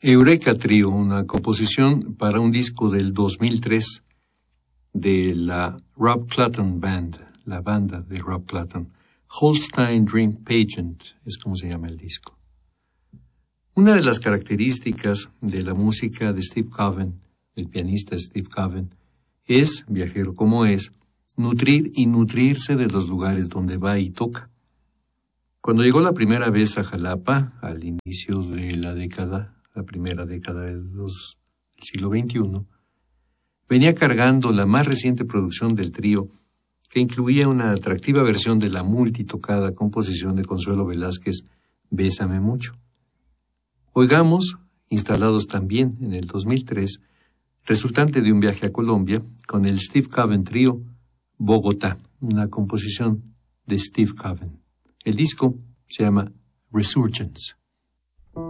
Eureka Trio, una composición para un disco del 2003 de la Rob Clutton Band, la banda de Rob Clutton. Holstein Dream Pageant es como se llama el disco. Una de las características de la música de Steve Coven, del pianista Steve Coven, es, viajero como es, nutrir y nutrirse de los lugares donde va y toca. Cuando llegó la primera vez a Jalapa, al inicio de la primera década del siglo XXI, venía cargando la más reciente producción del trío, que incluía una atractiva versión de la multitocada composición de Consuelo Velázquez, Bésame mucho. Oigamos, instalados también en el 2003, resultante de un viaje a Colombia, con el Steve Coven Trío, Bogotá, una composición de Steve Coven. El disco se llama Resurgence.